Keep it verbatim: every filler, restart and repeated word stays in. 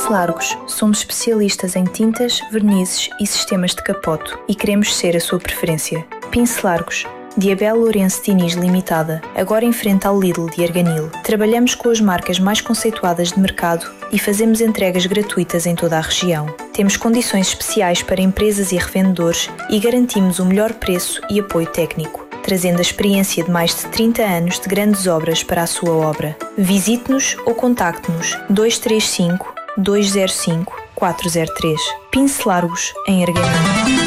Pincelargos. Somos especialistas em tintas, vernizes e sistemas de capoto e queremos ser a sua preferência. Pincelargos. Diabel Lourenço Diniz Limitada, agora em frente ao Lidl de Arganil. Trabalhamos com as marcas mais conceituadas de mercado e fazemos entregas gratuitas em toda a região. Temos condições especiais para empresas e revendedores e garantimos o melhor preço e apoio técnico, trazendo a experiência de mais de trinta anos de grandes obras para a sua obra. Visite-nos ou contacte-nos dois três cinco, dois zero cinco, quatro zero três. Pincelargos em Arganil.